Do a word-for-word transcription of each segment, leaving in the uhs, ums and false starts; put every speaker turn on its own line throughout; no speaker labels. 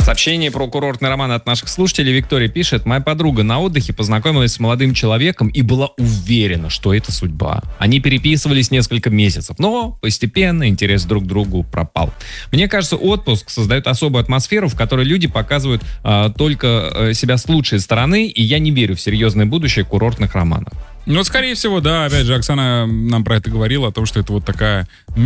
Сообщение про курортный роман от наших слушателей. Виктория пишет: моя подруга на отдыхе познакомилась с молодым человеком и была уверена, что это судьба. Они переписывались несколько месяцев, но постепенно интерес друг к другу пропал. Мне кажется, отпуск создает особую атмосферу, в которой люди показывают а, только а, себя с лучшей стороны, и я не верю в серьезное будущее курортных романов.
Ну, скорее всего, да. Опять же, Оксана нам про это говорила, о том, что это вот такая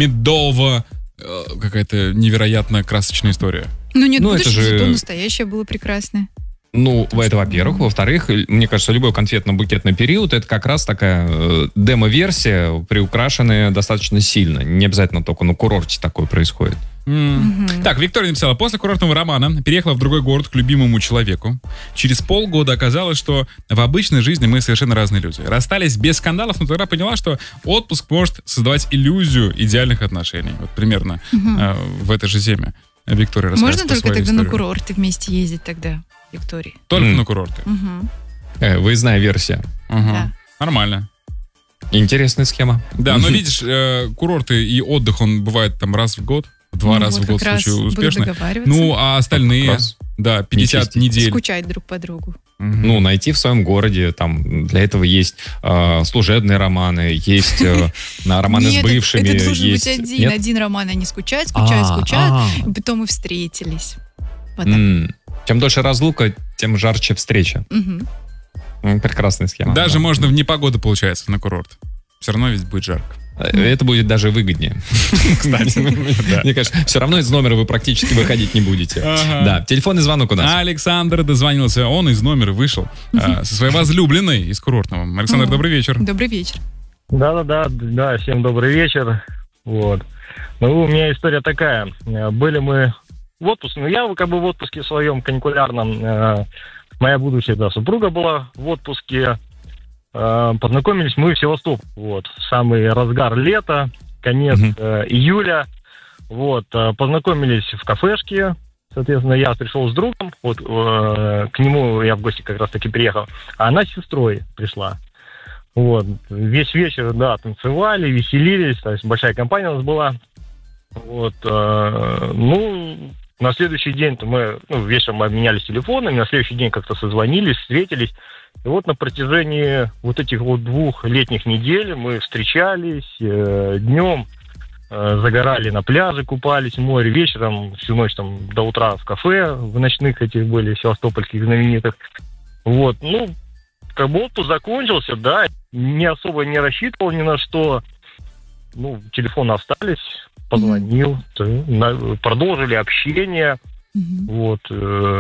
медово э, какая-то невероятно красочная история.
Ну нет,
Ну,
будешь,
это же-
зато настоящее было прекрасное.
Ну, это, во-первых. Во-вторых, мне кажется, любой конфетно-букетный период — это как раз такая э, демо-версия, приукрашенная достаточно сильно. Не обязательно только на курорте такое происходит.
М.
Мгм.
Так, Виктория написала: после курортного романа переехала в другой город к любимому человеку. Через полгода оказалось, что в обычной жизни мы совершенно разные люди. Расстались без скандалов, но тогда поняла, что отпуск может создавать иллюзию идеальных отношений. Вот примерно
Мгм.
э, в этой же теме. Виктория рассказывает
Можно
про
только
свою
тогда на
историю.
курорты вместе ездить тогда, Виктория?
Только
М.
на курорты.
Мгм.
Э, выездная версия.
Ага.
Да.
Нормально.
Интересная схема.
Да, но видишь, э, курорты и отдых, он бывает там раз в год, два
Ну,
раза
вот
в год в
как раз
случае
буду
успешно.
договариваться.
Ну, а остальные,
Как раз.
да, пятьдесят
Не
недель.
Скучать друг по другу.
Мгм.
Ну, найти в своем городе, там, для этого есть э, служебные романы, есть э, на романы
Нет,
с бывшими.
это, это должен
есть...
быть один,
Нет?
один роман. Они скучают, скучают,
А,
скучают,
а.
и потом и встретились. Вот так.
М. Чем дольше разлука, тем жарче встреча.
Мгм.
М, Прекрасная схема.
Даже
да.
можно в непогоду, получается, на курорт. Все равно ведь будет жарко.
Э, Это будет даже выгоднее. Кстати, мне кажется, все равно из номера вы практически выходить не будете.
Ага.
Да, телефонный звонок у нас.
Александр дозвонился, он из номера вышел а, со своей возлюбленной из курортного. Александр,
О.
добрый вечер.
Добрый вечер.
Да-да-да, да, всем добрый вечер. Вот. Ну, у меня история такая. Э, Были мы в отпуске, ну, я как бы в отпуске своем каникулярном. Э, Моя будущая, да, супруга была в отпуске. Э, Познакомились мы в Севастополе. Вот. В самый разгар лета, конец
Мгм.
э, июля. Вот. э, Познакомились в кафешке. Соответственно, я пришел с другом. Вот э, к нему я в гости как раз таки приехал. А она с сестрой пришла. Вот, весь вечер, да, танцевали, веселились, то есть большая компания у нас была. Вот, э, ну, на следующий день мы, ну, вечером мы обменялись телефонами, на следующий день как-то созвонились, встретились. И вот на протяжении вот этих вот двух летних недель мы встречались, э, днем э, загорали на пляже, купались в море, вечером всю ночь там до утра в кафе, в ночных этих были, севастопольских знаменитых. Вот, ну, как бы отпуск закончился, да, не особо не рассчитывал ни на что. Ну, телефоны остались, позвонил, то, на- продолжили общение.
Мгм.
Вот. э,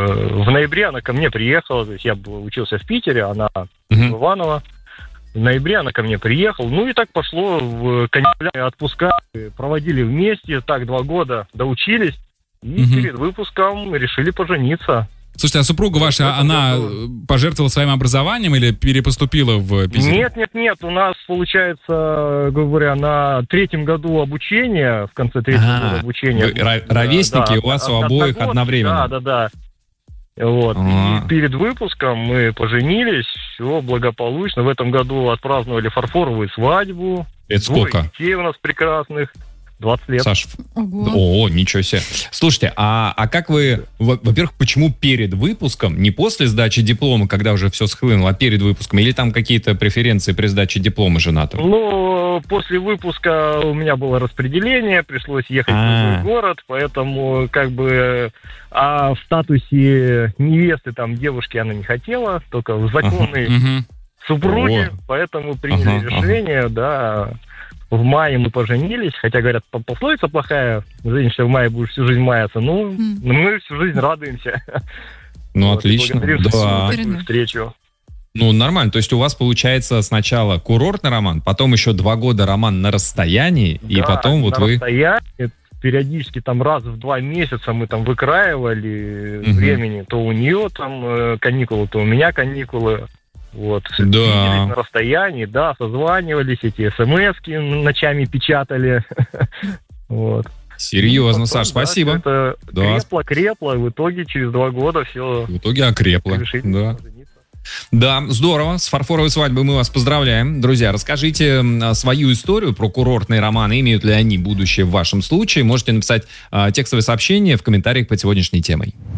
В ноябре она ко мне приехала, то есть я был- учился в Питере, она в
Мгм.
Иваново. В ноябре она ко мне приехала. Ну и так пошло в каникулярные отпуска. Проводили вместе, так два года доучились. И
Мгм.
перед выпуском решили пожениться.
Слушайте, а супруга ваша,
это
она
готово.
э, пожертвовала своим образованием или перепоступила в Питер?
Нет, нет, нет. У нас, получается, грубо говоря, на третьем году обучения, в конце третьего
Ага.
года обучения.
Вы ро- ровесники, у вас у обоих
одногодки,
одновременно.
Да, да, да. Вот.
А.
И перед выпуском мы поженились, все благополучно. В этом году отпраздновали фарфоровую свадьбу.
Это
Двое
сколько,
детей у нас прекрасных. двадцать лет.
Саш?
Ого.
О, ничего себе. Слушайте, а, а как вы, во- во-первых, почему перед выпуском, не после сдачи диплома, когда уже все схлынуло, а перед выпуском, или там какие-то преференции при сдаче диплома женатым?
Ну, после выпуска у меня было распределение, пришлось ехать
А.
в другой город, поэтому как бы а в статусе невесты там девушки она не хотела, только в законной
Мгм.
супруге,
О.
поэтому приняли
Ага,
решение, да. В мае мы поженились, хотя, говорят, по- пословица плохая, женишься в мае, будешь всю жизнь маяться. Ну,
М.
мы всю жизнь радуемся.
Ну,
Вот, и
отлично.
благодарим за
Да.
Супер.
такую встречу.
Ну, нормально. То есть у вас получается сначала курортный роман, потом еще два года роман на расстоянии, и
Да,
потом вот
на
вы...
расстоянии, периодически там раз в два месяца мы там выкраивали
Мгм.
времени. То у нее там э, каникулы, то у меня каникулы. Вот.
Да.
Виделись на расстоянии, да, созванивались, эти смс-ки ночами печатали. Вот.
Серьезно,
Потом,
Саш,
да,
спасибо.
Это
Да.
крепло, крепло, и в итоге через два года все
В итоге окрепло.
решили
Да.
пожениться.
Да, здорово. С фарфоровой свадьбой мы вас поздравляем. Друзья, расскажите м, свою историю про курортные романы. Имеют ли они будущее в вашем случае? Можете написать а, текстовое сообщение в комментариях под сегодняшней темой.